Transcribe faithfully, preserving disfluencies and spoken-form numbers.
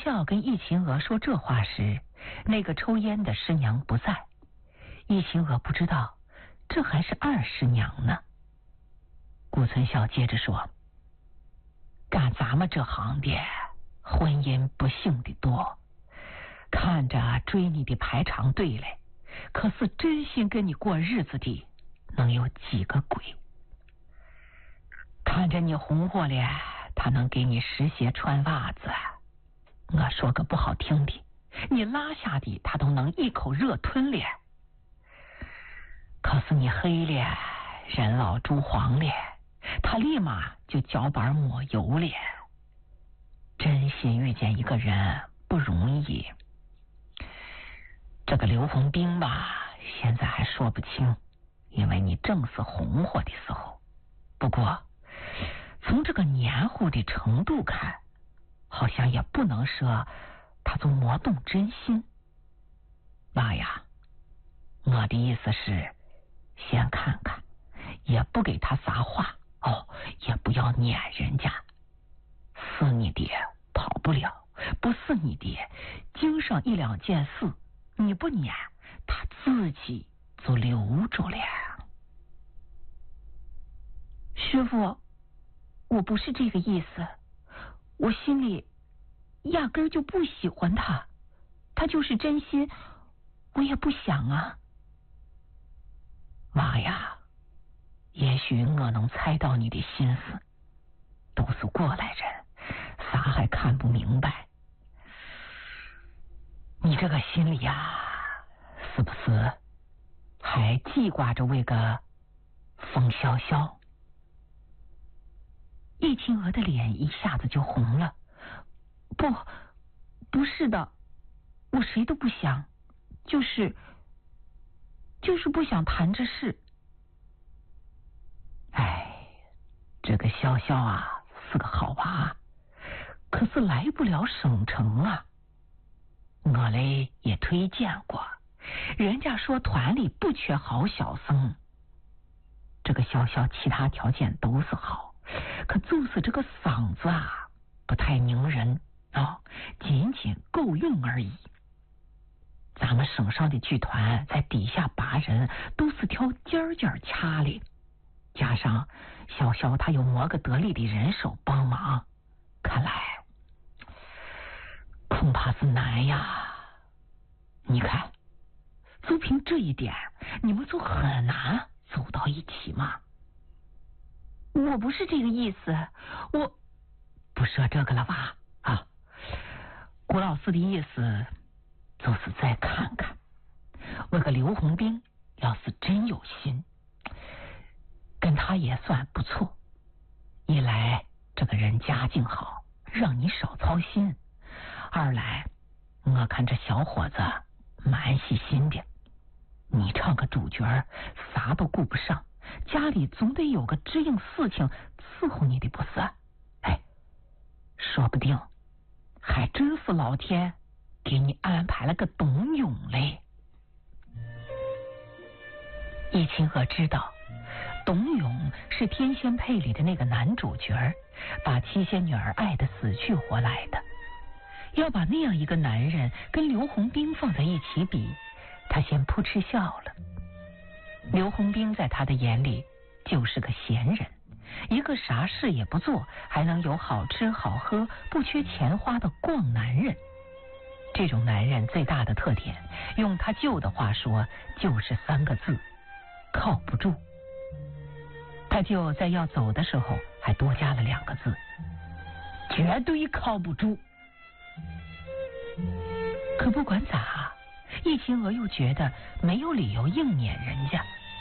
孝跟易秦娥说这话时，那个抽烟的师娘不在。易秦娥不知道这还是二师娘呢。顾存孝接着说，干咱们这行的婚姻不幸的多，看着追你的排长队嘞，可是真心跟你过日子的能有几个鬼？看着你红火嘞，他能给你湿鞋穿袜子，我说个不好听的，你拉下的他都能一口热吞咧。可是你黑咧，人老珠黄咧，他立马就脚板抹油咧。真心遇见一个人不容易。这个刘洪兵吧，现在还说不清，因为你正是红火的时候。不过从这个黏糊的程度看，好像也不能说他就磨动真心。妈呀，我的意思是先看看，也不给他撒话哦，也不要撵人家。是你的跑不了，不是你的经上一两件事，你不撵他自己就留住了。 师父，我不是这个意思，我心里压根儿就不喜欢他，他就是真心我也不想啊。 妈呀，也许我能猜到你的心思，都是过来人，啥还看不明白？你这个心里呀，是不是还记挂着为个冯潇潇？ 易秦娥的脸一下子就红了。不，不是的，我谁都不想，就是就是不想谈这事。 哎，这个潇潇啊是个好娃，可是来不了省城啊。我嘞也推荐过，人家说团里不缺好小生。这个潇潇其他条件都是好，可就是这个嗓子啊不太拧人啊、哦，仅仅够用而已。咱们省上的剧团在底下拔人都是挑尖尖掐的，加上潇潇他有磨个得力的人手帮忙，看来恐怕是难呀。你看，就凭这一点，你们就很难走到一起嘛。 我不是这个意思，我不说这个了吧？啊，顾老师的意思就是再看看，我个刘洪兵要是真有心，跟他也算不错。一来这个人家境好，让你少操心；二来我看这小伙子蛮细心的，你唱个主角啥都顾不上，家里总得有个支应事情伺候你的不是？哎，说不定还真是老天给你安排了个董永嘞。易秦娥知道董永是天仙配里的那个男主角，把七仙女儿爱得死去活来的。要把那样一个男人跟刘洪兵放在一起比，他先扑哧笑了。刘洪兵在他的眼里就是个闲人，一个啥事也不做，还能有好吃好喝不缺钱花的逛男人。这种男人最大的特点，用他舅的话说，就是三个字：靠不住。他舅在要走的时候还多加了两个字：绝对靠不住。可不管咋，易秦娥又觉得没有理由硬撵人家。